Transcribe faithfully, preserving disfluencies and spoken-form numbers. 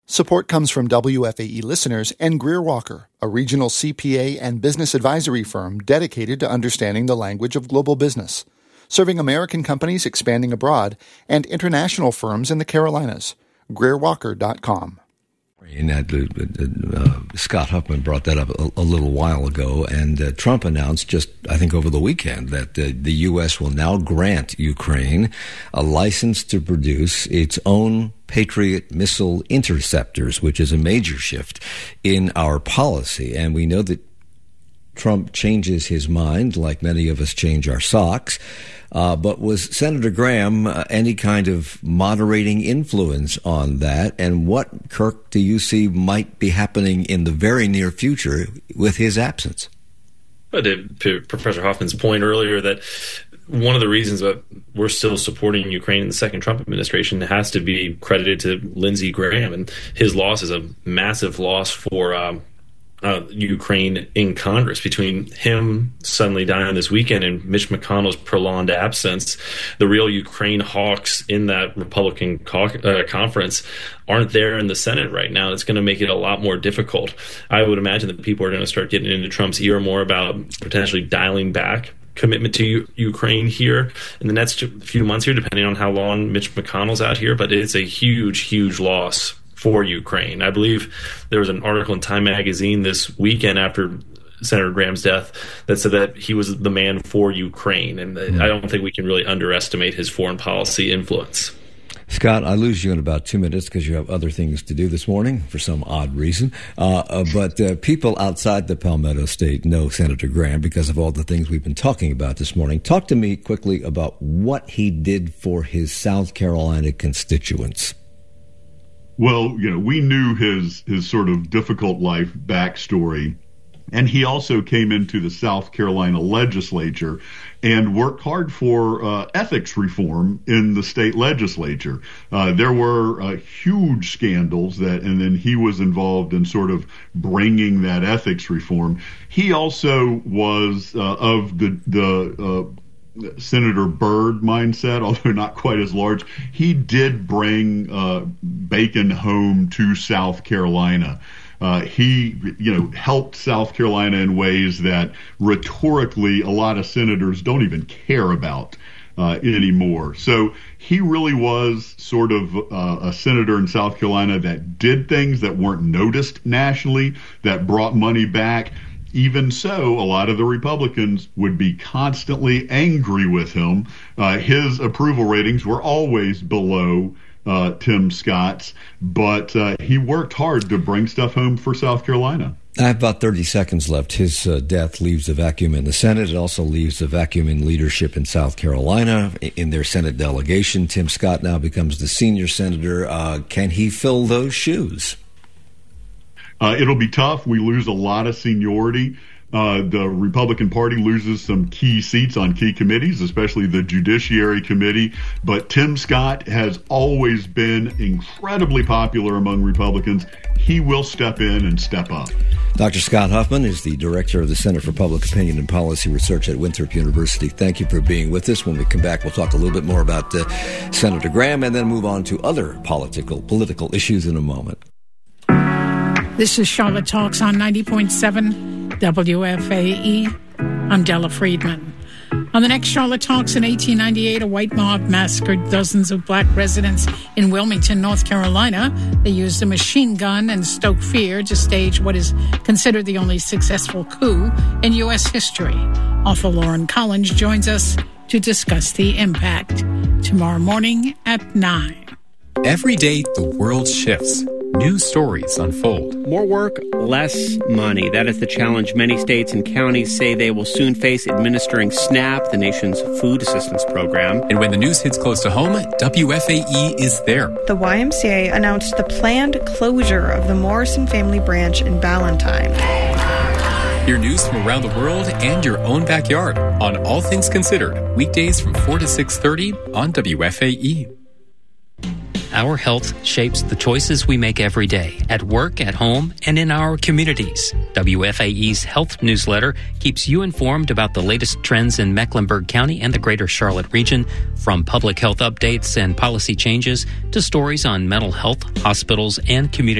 Support comes from W F A E listeners and Greer Walker, a regional C P A and business advisory firm dedicated to understanding the language of global business, serving American companies expanding abroad and international firms in the Carolinas. Greer Walker dot com. And uh, uh, Scott Huffman brought that up a, a little while ago, and uh, Trump announced just, I think, over the weekend that uh, the U S will now grant Ukraine a license to produce its own Patriot missile interceptors, which is a major shift in our policy. And we know that Trump changes his mind, like many of us change our socks. Uh, but was Senator Graham uh, any kind of moderating influence on that? And what, Kirk, do you see might be happening in the very near future with his absence? But to Professor Hoffman's point earlier that one of the reasons that we're still supporting Ukraine in the second Trump administration has to be credited to Lindsey Graham, and his loss is a massive loss for um, uh, Ukraine in Congress. Between him suddenly dying this weekend and Mitch McConnell's prolonged absence, the real Ukraine hawks in that Republican co- uh, conference aren't there in the Senate right now. It's going to make it a lot more difficult. I would imagine that people are going to start getting into Trump's ear more about potentially dialing back commitment to U- Ukraine here in the next few months here, depending on how long Mitch McConnell's out here. But it's a huge, huge loss for Ukraine. I believe there was an article in Time magazine this weekend after Senator Graham's death that said that he was the man for Ukraine. And mm. I don't think we can really underestimate his foreign policy influence. Scott, I lose you in about two minutes because you have other things to do this morning for some odd reason. Uh, uh, but uh, people outside the Palmetto State know Senator Graham because of all the things we've been talking about this morning. Talk to me quickly about what he did for his South Carolina constituents. Well, you know, we knew his his sort of difficult life backstory. And he also came into the South Carolina legislature and worked hard for uh, ethics reform in the state legislature. Uh, there were uh, huge scandals that, and then he was involved in sort of bringing that ethics reform. He also was uh, of the the uh, Senator Byrd mindset, although not quite as large. He did bring uh, bacon home to South Carolina. Uh, he, you know, helped South Carolina in ways that rhetorically a lot of senators don't even care about uh, anymore. So he really was sort of uh, a senator in South Carolina that did things that weren't noticed nationally, that brought money back. Even so, a lot of the Republicans would be constantly angry with him. Uh, his approval ratings were always below Uh, Tim Scott's, but uh, he worked hard to bring stuff home for South Carolina. I have about thirty seconds left. His uh, death leaves a vacuum in the Senate. It also leaves a vacuum in leadership in South Carolina, in their Senate delegation. Tim Scott now becomes the senior senator. Uh, can he fill those shoes? Uh, it'll be tough. We lose a lot of seniority. Uh, the Republican Party loses some key seats on key committees, especially the Judiciary Committee. But Tim Scott has always been incredibly popular among Republicans. He will step in and step up. Doctor Scott Huffman is the director of the Center for Public Opinion and Policy Research at Winthrop University. Thank you for being with us. When we come back, we'll talk a little bit more about uh, Senator Graham and then move on to other political political issues in a moment. This is Charlotte Talks on ninety point seven W F A E. I'm Della Friedman. On the next Charlotte Talks, in eighteen ninety-eight, a white mob massacred dozens of black residents in Wilmington, North Carolina. They used a machine gun and stoked fear to stage what is considered the only successful coup in U S history. Author Lauren Collins joins us to discuss the impact tomorrow morning at nine. Every day, the world shifts. New stories unfold. More work, less money. That is the challenge many states and counties say they will soon face administering SNAP, the nation's food assistance program. And when the news hits close to home, W F A E is there. The Y M C A announced the planned closure of the Morrison Family Branch in Ballantyne. Hear news from around the world and your own backyard on All Things Considered, weekdays from four to six thirty on W F A E. Our health shapes the choices we make every day, at work, at home, and in our communities. W F A E's health newsletter keeps you informed about the latest trends in Mecklenburg County and the greater Charlotte region, from public health updates and policy changes to stories on mental health, hospitals, and community